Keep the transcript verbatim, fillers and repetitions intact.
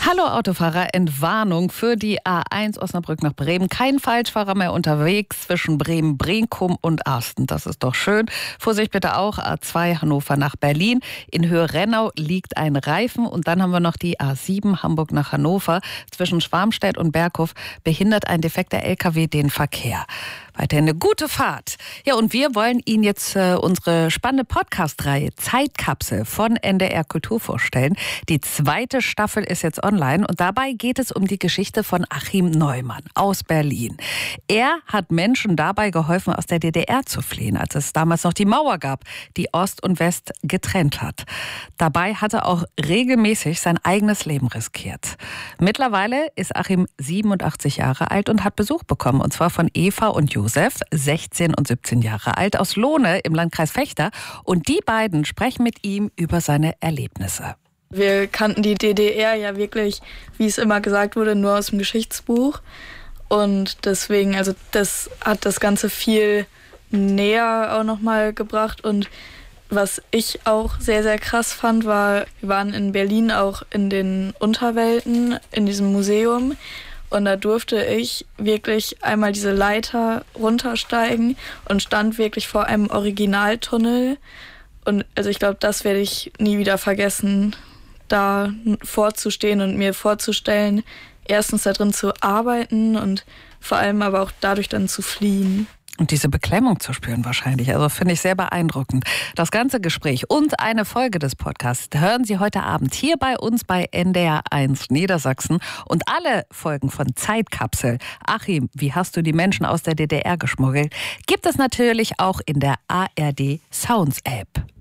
Hallo Autofahrer, Entwarnung für die A eins Osnabrück nach Bremen. Kein Falschfahrer mehr unterwegs zwischen Bremen, Brenkum und Arsten. Das ist doch schön. Vorsicht bitte auch, A zwei Hannover nach Berlin. In Höhe Rennau liegt ein Reifen. Und dann haben wir noch die A sieben Hamburg nach Hannover. Zwischen Schwarmstedt und Berghof behindert ein defekter L K W den Verkehr. Weiterhin eine gute Fahrt. Ja, und wir wollen Ihnen jetzt äh, unsere spannende Podcast-Reihe Zeitkapsel von N D R Kultur vorstellen. Die zweite Staffel ist jetzt online und dabei geht es um die Geschichte von Achim Neumann aus Berlin. Er hat Menschen dabei geholfen, aus der D D R zu fliehen, als es damals noch die Mauer gab, die Ost und West getrennt hat. Dabei hat er auch regelmäßig sein eigenes Leben riskiert. Mittlerweile ist Achim siebenundachtzig Jahre alt und hat Besuch bekommen, und zwar von Eva und Josef, sechzehn und siebzehn Jahre alt, aus Lohne im Landkreis Vechta. Und die beiden sprechen mit ihm über seine Erlebnisse. Wir kannten die D D R ja wirklich, wie es immer gesagt wurde, nur aus dem Geschichtsbuch. Und deswegen, also das hat das Ganze viel näher auch nochmal gebracht. Und was ich auch sehr, sehr krass fand, war, wir waren in Berlin auch in den Unterwelten, in diesem Museum. Und da durfte ich wirklich einmal diese Leiter runtersteigen und stand wirklich vor einem Originaltunnel. Und also ich glaube, das werde ich nie wieder vergessen, da vorzustehen und mir vorzustellen, erstens da drin zu arbeiten und vor allem aber auch dadurch dann zu fliehen. Und diese Beklemmung zu spüren wahrscheinlich. Also finde ich sehr beeindruckend. Das ganze Gespräch und eine Folge des Podcasts hören Sie heute Abend hier bei uns bei N D R eins Niedersachsen. Und alle Folgen von Zeitkapsel, Achim, wie hast du die Menschen aus der D D R geschmuggelt, gibt es natürlich auch in der A R D Sounds App.